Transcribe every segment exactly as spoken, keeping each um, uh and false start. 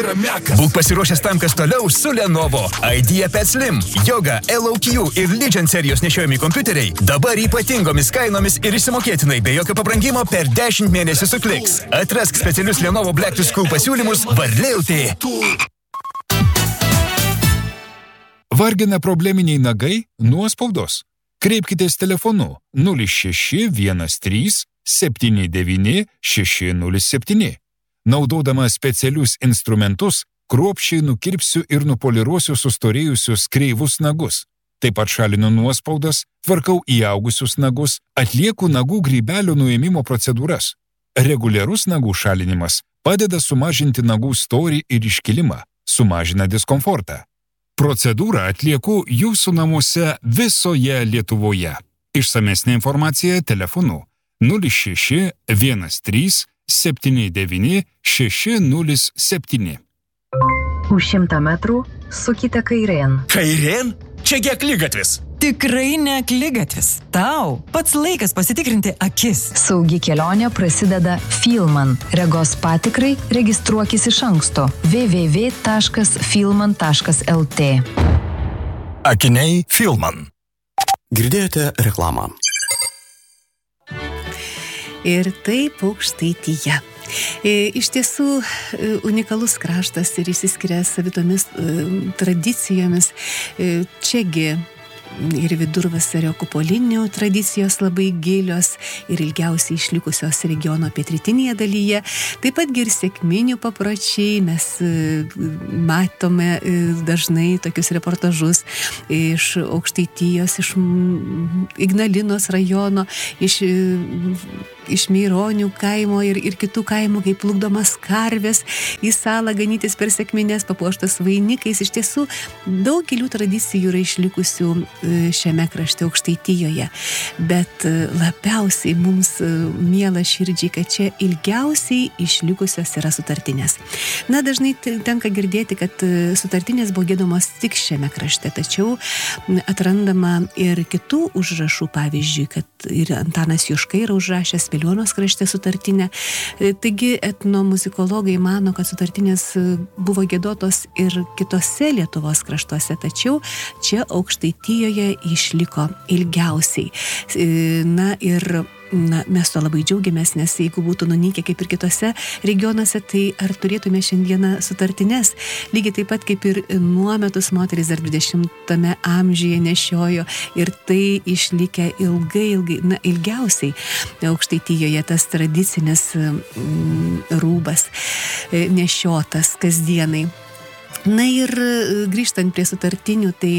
Būk pasiruošęs tam, kas toliau su Lenovo. IdeaPad Slim, Yoga, L O Q ir Legion serijos nešiojami kompiuteriai dabar ypatingomis kainomis ir išsimokėtinai be jokio pabrangimo per dešimt mėnesių su Kliks. Atrask specialius Lenovo Black to School pasiūlymus Varlė L T. Vargina probleminiai nagai? Nuospaudos. Kreipkitės telefonu nulis šeši vienas trys septyni devyni šeši nulis septyni. Naudodama specialius instrumentus, kruopščiai nukirpsiu ir nupoliruosiu sustorėjusius kreivus nagus. Taip pat šalinu nuospaudas, tvarkau įaugusius nagus, atlieku nagų grybelio nuėmimo procedūras. Reguliarus nagų šalinimas padeda sumažinti nagų storį ir iškilimą, sumažina diskomfortą. Procedūrą atlieku jūsų namuose visoje Lietuvoje. Išsamesnė informacija telefonu nulis šeši vienas trys septyni devyni šeši nulis septyni. Už šimtą metrų sukite kairėn. Kairėn? Čiagi akligatvis. Tikrai ne akligatvis. Tau pats laikas pasitikrinti akis. Saugi kelionė prasideda Filman. Regos patikrai registruokis iš anksto w w w taškas filman taškas l t. Akiniai Filman. Girdėjote reklamą. Ir taip Aukštaitija. Iš tiesų unikalus kraštas ir išsiskiria savitomis tradicijomis. Čiagi ir vidurvasario kupolinių tradicijos labai gilios ir ilgiausiai išlikusios regiono pietrytinėje dalyje. Taip pat ir sekminių papročiai. Mes matome dažnai tokius reportažus iš Aukštaitijos, iš Ignalinos rajono, iš, iš Meironių kaimo ir, ir kitų kaimų, kaip plukdomas karvės į salą ganytis per sekmines, papuoštas vainikais. Iš tiesų daug gilių tradicijų yra išlikusių šiame krašte Aukštaitijoje, bet labiausiai mums miela širdžiai, kad čia ilgiausiai išlikusios yra sutartinės. Na, dažnai tenka girdėti, kad sutartinės buvo giedamos tik šiame krašte, tačiau atrandama ir kitų užrašų, pavyzdžiui, kad ir Antanas Juška yra užrašęs Veliuonos krašte sutartinę. Taigi etnomuzikologai mano, kad sutartinės buvo giedotos ir kitose Lietuvos kraštuose, tačiau čia Aukštaitijoje išliko ilgiausiai. Na ir na, mes to labai džiaugiamės, nes jeigu būtų nunykę kaip ir kitose regionuose, tai ar turėtume šiandieną sutartines? Lygiai taip pat kaip ir nuometus moteris dar dvidešimtame amžiuje nešiojo ir tai išlikę ilgai, ilgai, na ilgiausiai Aukštaitijoje tas tradicinis mm, rūbas nešiotas kasdienai. Na ir grįžtant prie sutartinių, tai,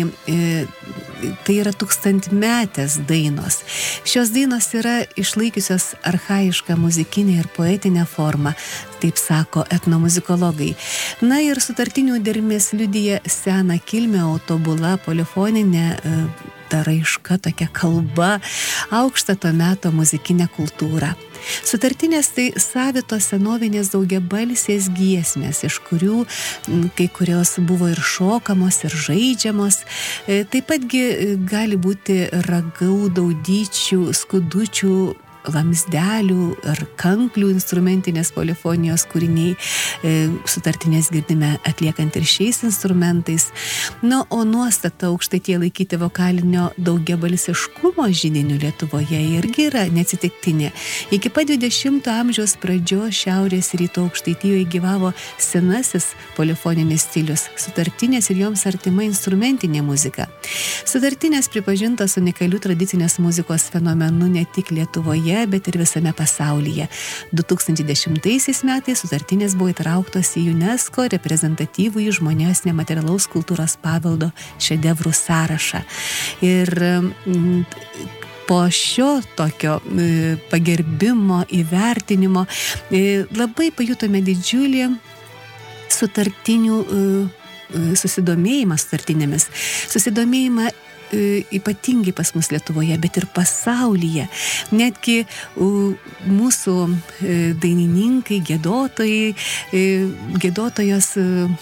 tai yra tūkstantmetės dainos. Šios dainos yra išlaikiusios archaišką muzikinę ir poetinę formą, taip sako etnomuzikologai. Na ir sutartinių dermės liudija seną kilmę, autobula, polifoninė ta raiška, tokia kalba, aukštą to meto muzikinę kultūrą. Sutartinės tai savitos senovinės daugiabalsės giesmės, iš kurių kai kurios buvo ir šokamos, ir žaidžiamos. Taip patgi gali būti ragau, daudyčių, skudučių, lamsdelių ar kanklių instrumentinės polifonijos kūriniai. Sutartinės girdime atliekant ir šiais instrumentais. Na, o nuostata Aukštaitija laikyti vokalinio daugiabalsiškumo židiniu Lietuvoje irgi yra neatsitiktinė. Iki pat dvidešimto amžiaus pradžios šiaurės rytų Aukštaitijoje gyvavo senasis polifoninis stilius, sutartinės ir joms artima instrumentinė muzika. Sutartinės pripažintos unikalių tradicinės muzikos fenomenu ne tik Lietuvoje, bet ir visame pasaulyje. du tūkstančiai dešimtaisiais metais sutartinės buvo įtrauktos į UNESCO reprezentatyvų į žmonijos nematerialaus kultūros paveldo šedevrų sąrašą. Ir po šio tokio pagerbimo, įvertinimo labai pajutome didžiulį sutartinių susidomėjimą sutartinėmis. Susidomėjimą ypatingai pas mus Lietuvoje, bet ir pasaulyje. Netgi mūsų dainininkai, giedotojai, giedotojos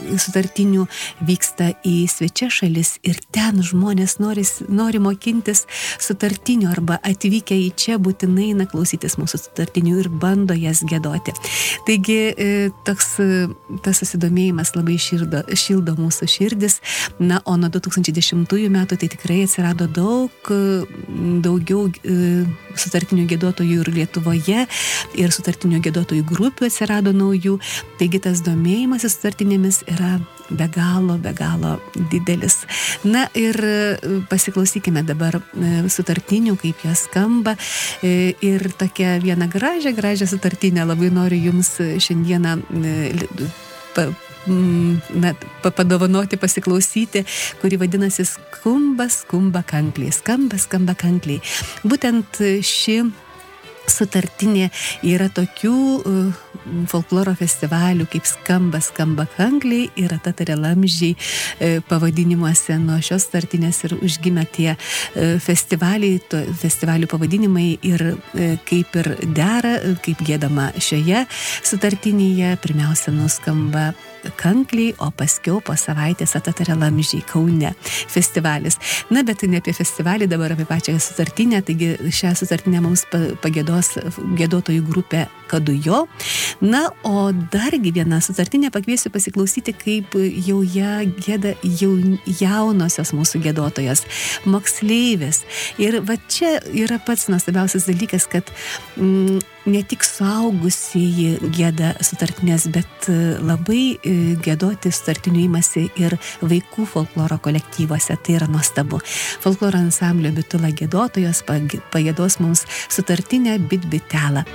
sutartinių vyksta į svečias šalis ir ten žmonės noris, nori mokintis sutartinių arba atvykę į čia būtinai eina klausytis mūsų sutartinių ir bando jas giedoti. Taigi toks tas susidomėjimas labai šildo, šildo mūsų širdis. Na, o nuo du tūkstančiai dešimtųjų metų tai tikrai atsirado daug daugiau sutartinių giedotojų ir Lietuvoje, ir sutartinių giedotojų grupių atsirado naujų. Taigi tas domėjimasis sutartinėmis yra be galo, be galo didelis. Na ir pasiklausykime dabar sutartinių, kaip jie skamba. Ir tokia viena gražią, gražią sutartinę labai noriu jums šiandieną pa, na, padovanoti, pasiklausyti, kuri vadinasi Skumba, skumba kankliai. Skamba, skamba kankliai. Būtent ši sutartinė yra tokių uh, folkloro festivalių kaip Skamba, skamba kankliai ir Atatarė lamžiai uh, pavadinimuose. Nuo šios sutartinės ir užgimė tie uh, festivaliai, to, festivalių pavadinimai ir uh, kaip ir dera, kaip giedama šioje sutartinėje. Pirmiausia nuskamba kankliai, o paskiau po savaitės Atatarė lamžiai Kaune festivalis. Na, bet ne apie festivalį, dabar apie pačią sutartinę. Taigi šią sutartinę mums pagiedos giedotojų grupė Kadujo. Na, o dargi viena sutartinė pakviesiu pasiklausyti, kaip jau ją gieda jau jaunosios mūsų giedotojos, moksleivės. Ir va čia yra pats nuostabiausias dalykas, kad mm, ne tik suaugusieji gieda sutartinės, bet labai giedoti sutartinių imasi ir vaikų folkloro kolektyvuose. Tai yra nuostabu. Folkloro ansamblio Bitula giedotojos pagiedos mums sutartinę Bit Bitelą.